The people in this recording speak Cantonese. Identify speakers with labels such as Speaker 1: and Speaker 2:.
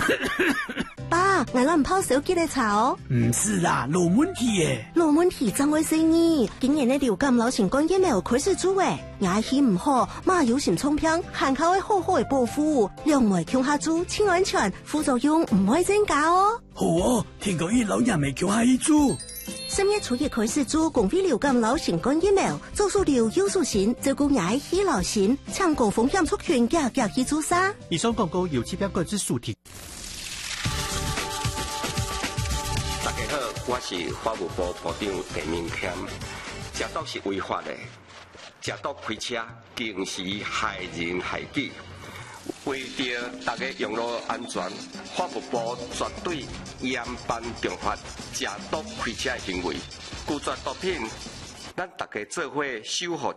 Speaker 1: 爸，我唔泡手机嚟茶哦。
Speaker 2: 唔是啦，老问题耶。
Speaker 1: 老问题怎回事呢？今年的流感流行感疫苗开始做诶，牙齿唔好，马有心冲偏，限靠喺好好嘅保护，两枚强下做，清安全，副作用唔会增加哦。
Speaker 2: 好哦，听讲伊老人未叫下一做。
Speaker 1: 3月初一开始做公费流感流行感疫苗，做数流有数线，照顾牙齿流行，抢高风险族群嘅去做啥？
Speaker 3: 以上广告由这边各自主题。
Speaker 4: 大家好，我是法务部部长陈明谦。食毒是违法的，食毒开车更是害人害己。为着大家用路安全，法务部绝对严办重罚食毒开车的行为。拒绝毒品，咱大家做伙守护